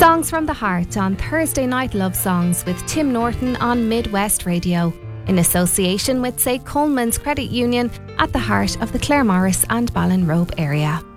Songs from the Heart on Thursday Night Love Songs with Tim Norton on Midwest Radio, in association with St. Coleman's Credit Union at the heart of the Claremorris and Ballinrobe area.